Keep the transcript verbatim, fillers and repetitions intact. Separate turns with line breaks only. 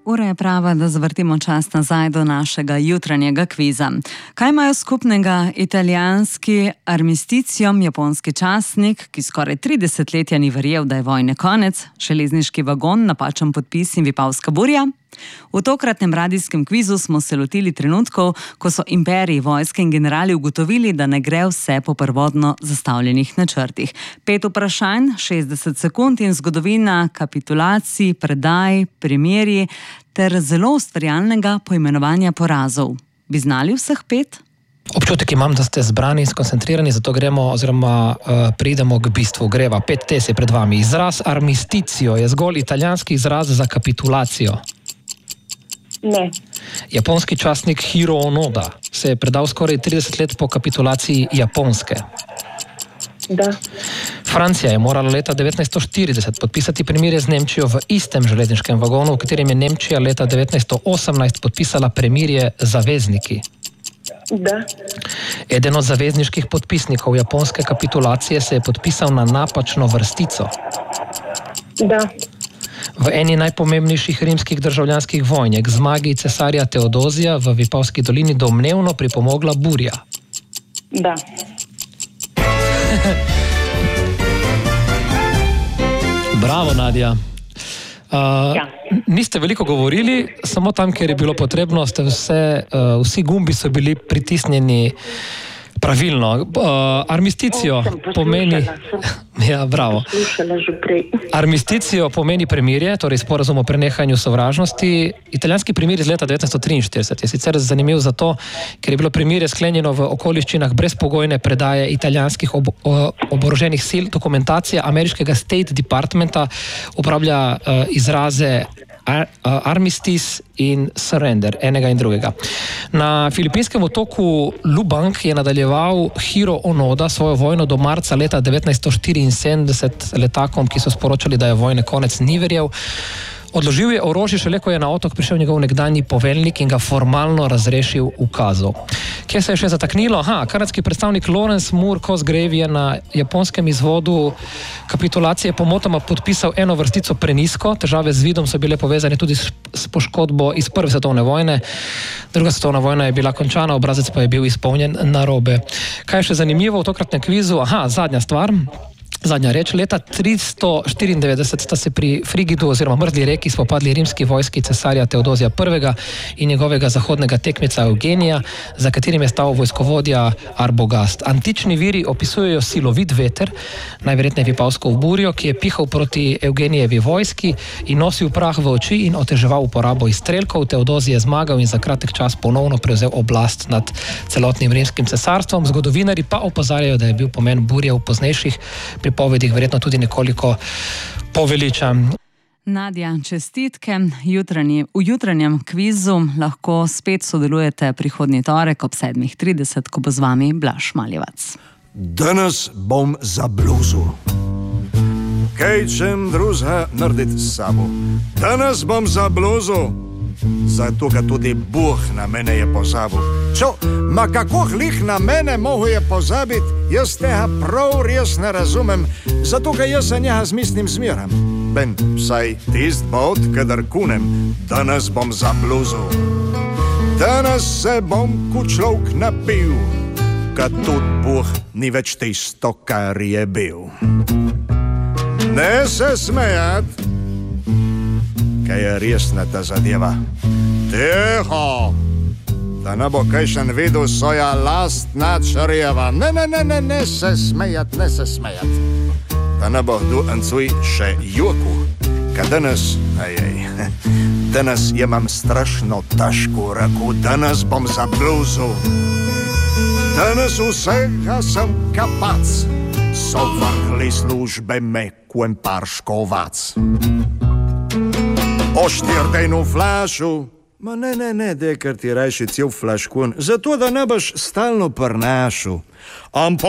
Ura je prava, da zavrtimo čas nazaj do našega jutranjega kviza. Kaj imajo skupnega italijanski armisticio, japonski častnik, ki skoraj tri desetletja ni verjel, da je vojne konec, železniški vagon, napačen podpis in vipavska burja? V tokratnem radijskem kvizu smo se lotili trenutkov, ko so imperiji, vojske in generali ugotovili, da ne gre vse po prvotno zastavljenih načrtih. Pet vprašanj, šestdeset sekund in zgodovina kapitulacij, predaj, primerji ter zelo ustvarjalnega poimenovanja porazov. Bi znali vseh pet?
Občutek imam, da ste zbrani in skoncentrirani, zato gremo oziroma uh, pridemo k bistvu greva. Pet tes je pred vami. Izraz armisticio je zgolj italijanski izraz za kapitulacijo.
Ne.
Japonski častnik Hiro Onoda se je predal skoraj trideset let po kapitulaciji Japonske.
Da.
Francija je morala leta devetnajststo štirideset podpisati premirje z Nemčijo v istem železniškem vagonu, v katerem je Nemčija leta devetnajststo osemnajst podpisala premirje z zavezniki.
Da.
Eden od zavezniških podpisnikov japonske kapitulacije se je podpisal na napačno vrstico.
Da.
V eni najpomembnejših rimskih državljanskih vojn je k zmagi cesarja Teodozija v Vipavski dolini domnevno pripomogla burja.
Da.
Bravo, Nadja. Uh,
Ja.
Niste veliko govorili, samo tam, kjer je bilo potrebno, ste vse, uh, vsi gumbi so bili pritisnjeni pravilno. Uh, armisticio
O, sem poslušala,
pomeni... Ja, bravo.
Slušala že prej.
Armisticio pomeni premirje, torej sporazum o prenehanju sovražnosti. Italijanski primir iz leta devetnajststo triinštirideset je sicer zanimiv zato, ker je bilo premirje sklenjeno v okoliščinah brezpogojne predaje italijanskih ob, o, oboroženih sil. Dokumentacija ameriškega State Departmenta uporablja uh, izraze ar, uh, armistice in surrender, enega in drugega. Na filipinskem otoku Lubang je nadaljeval Hiro Onoda svojo vojno do marca leta devetnajststo štiriinsedemdeset letakom, ki so sporočali, da je vojne konec, ni verjel. Odložil je orožje šele, ko je na otok prišel njegov nekdanji poveljnik in ga formalno razrešil ukazov. Kje se je še zataknilo? Aha, kanadski predstavnik Lawrence Moore Cosgrave je na japonskem izvodu kapitulacije pomotoma podpisal eno vrstico prenisko. Težave z vidom so bile povezane tudi s, s poškodbo iz prve svetovne vojne. Druga svetovna vojna je bila končana, obrazec pa je bil izpolnjen narobe. Kaj je še zanimivo v tokratnem kvizu? Aha, zadnja stvar. Zadnja reč, leta tristo štiriindevetdeset sta se pri Frigidu oziroma Mrzli reki spopadli rimski vojski cesarja Teodozija prvega in njegovega zahodnega tekmeca Eugenija, za katerim je stal vojskovodja Arbogast. Antični viri opisujejo silovit veter, najverjetneje vipavsko burjo, ki je pihal proti Eugenijevi vojski in nosil prah v oči in oteževal uporabo izstrelkov. Teodozij je zmagal in za kratek čas ponovno prevzel oblast nad celotnim rimskim cesarstvom. Zgodovinarji pa opozarjajo, da je bil pomen burje v poznejših pripovedih verjetno tudi nekoliko poveličan.
Nadja, čestitke. Jutranji, v jutranjem kvizu lahko spet sodelujete prihodnji torek ob sedmih trideset, ko bo z vami Blaž Maljevac.
Danes bom zabluzil. Kaj čem drugega narediti s sabo? Danes bom zabluzil. Zato, ker tudi Bog na mene je pozabil. Čo, ma kako hlih na mene mohu je pozabiti? Jaz tega prav res ne razumem, zato, ker jaz se njega z mislim zmeram. Ben, vsaj tist bod, kadar kunem, danes bom zabluzil. Danes se bom kučlovk napil, kad tudi Bog ni več tisto, kar je bil. Ne se smejat, kaj je resna ta zadeva. Tiho, da ne bo kajšen videl svoja lastna črjeva. Ne, ne, ne, ne, ne se smejat, ne se smejat. Da ne bo kdo ancuj še joku, ka danes, ajej, danes imam strašno težko roko, danes bom zabluzil. Danes vsega sem kapac, so vrhli službe me kuen parškovac. O štirdejnu flašu, ma ne, ne, ne, dekar ti rajši cel flaškun, zato da ne boš stalno prnašel. Ampak